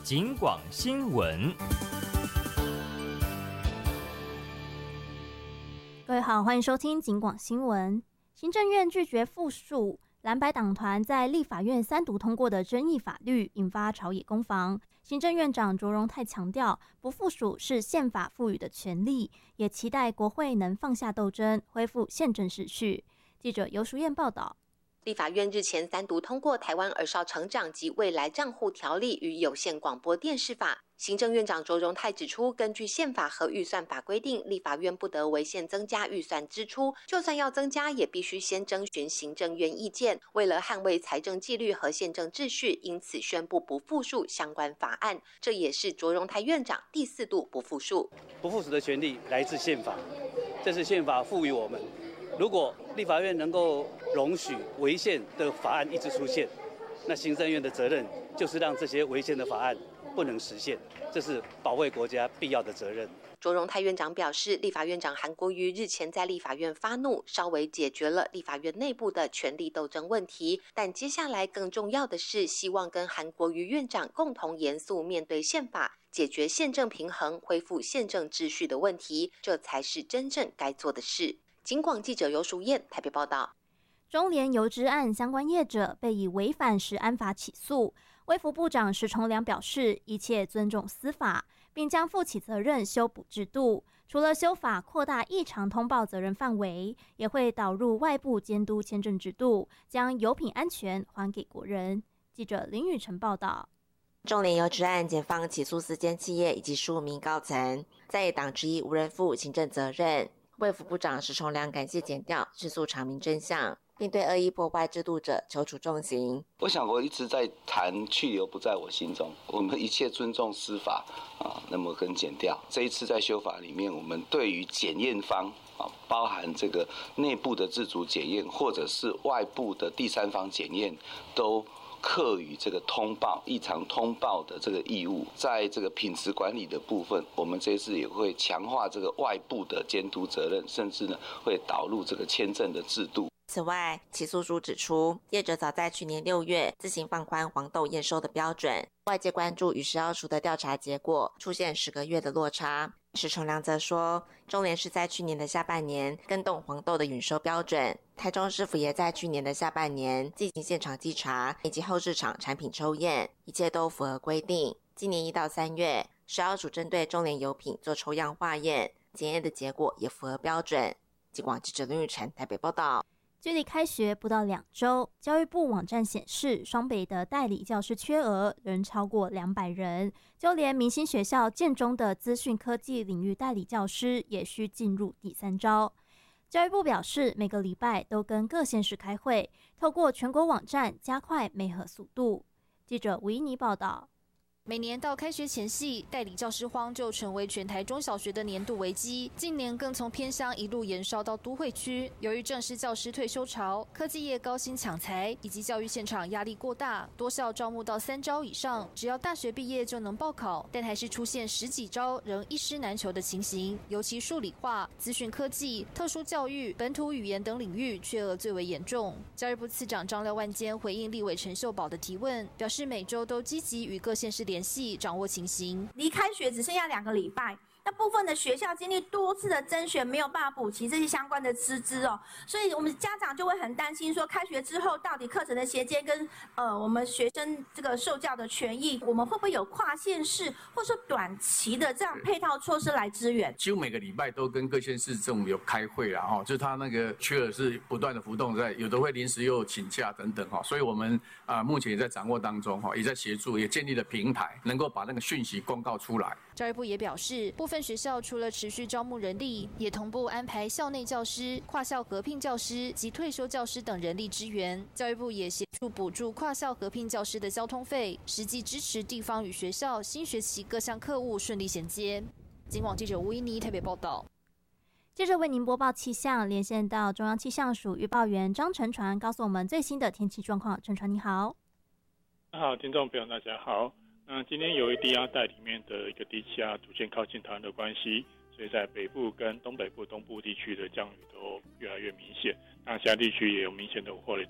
警广新闻。 各位好，欢迎收听警广新闻。行政院拒绝复述蓝白党团在立法院3读通过的争议法律，引发朝野攻防。行政院长卓荣泰强调，不附属是宪法赋予的权利，也期待国会能放下斗争，恢复宪政秩序。记者游淑燕报道。 立法院日前3读通过《台湾儿少成长及未来账户条例》与有线广播电视法。行政院长卓荣泰指出，根据宪法和预算法规定，立法院不得违宪增加预算支出，就算要增加，也必须先征询行政院意见。为了捍卫财政纪律和宪政秩序，因此宣布不附属相关法案。这也是卓荣泰院长第4度不附属。 不附属的权利来自宪法，这是宪法赋予我们。如果立法院能够容许违宪的法案一直出现，那行政院的责任就是让这些违宪的法案不能实现，这是保卫国家必要的责任。 卓荣泰院长表示，立法院长韩国瑜日前在立法院发怒，稍微解决了立法院内部的权力斗争问题，但接下来更重要的是，希望跟韩国瑜院长共同严肃面对宪法，解决宪政平衡，恢复宪政秩序的问题，这才是真正该做的事。警广记者游淑燕台北报道。 中联邮资案相关业者被以违反食安法起诉，卫福部长石崇良表示，一切尊重司法，并将负起责任修补制度。除了修法扩大异常通报责任范围，也会导入外部监督签证制度，将油品安全还给国人。记者林宇晨报道。 中联邮资案，检方起诉4间企业以及15名高层，在野党之一无人负行政责任。卫福部长石崇良感谢检调，迅速查明真相，并对恶意破坏制度者求处重刑。 我想我一直在谈去留不在我心中，我们一切尊重司法那么跟检调。这一次在修法里面，我们对于检验方包含这个内部的自主检验，或者是外部的第三方检验，都课予这个异常通报的这个义务。在这个品质管理的部分，我们这一次也会强化这个外部的监督责任，甚至呢会导入这个签证的制度。 此外，起诉书指出，业者早在去年6月自行放宽黄豆验收的标准，外界关注与食药署的调查结果出现10个月的落差。石崇良则说，中联是在去年的下半年更动黄豆的允收标准，台中市府也在去年的下半年进行现场稽查以及后市场产品抽验，一切都符合规定。今年1到3月，食药署针对中联油品做抽样化验，检验的结果也符合标准。警广记者林宇晨台北报道。 距离开学不到2周，教育部网站显示，双北的代理教师缺额仍超过200人，就连明星学校建中的资讯科技领域代理教师也需进入第3招。教育部表示，每个礼拜都跟各县市开会，透过全国网站加快媒合速度。记者吴依妮报道。 每年到开学前夕，代理教师荒就成为全台中小学的年度危机。近年更从偏乡一路延烧到都会区。由于正是教师退休潮，科技业高薪抢才，以及教育现场压力过大，多校招募到3招以上，只要大学毕业就能报考，但还是出现10几招仍一师难求的情形。尤其数理化、资讯科技、特殊教育、本土语言等领域缺额最为严重。教育部次长张廖万坚回应立委陈秀宝的提问，表示每周都积极与各县市联系，掌握情形。 离开学只剩下2个礼拜，那部分的学校经历多次的甄选，没有办法补齐这些相关的师资哦，所以我们家长就会很担心说，开学之后到底课程的衔接跟我们学生这个受教的权益，我们会不会有跨县市或者说短期的这样配套措施来支援？ 几乎每个礼拜都跟各县市政府有开会啦，就是他那个缺额是不断的浮动在，有的会临时又请假等等，所以我们目前也在掌握当中，也在协助，也建立了平台，能够把那个讯息公告出来。 教育部也表示，部分学校除了持续招募人力，也同步安排校内教师、跨校合聘教师及退休教师等人力支援。教育部也协助补助跨校合聘教师的交通费，实际支持地方与学校新学期各项课务顺利衔接。警广记者吴依妮台北报道。 接着为您播报气象，连线到中央气象署预报员张承传，告诉我们最新的天气状况。承传你好。 好，听众朋友大家好。今天由于低压带里面的一个低气压逐渐靠近台湾的关系，所以在北部跟东北部、东部地区的降雨都越来越明显。那其他地区也有明显的午后雷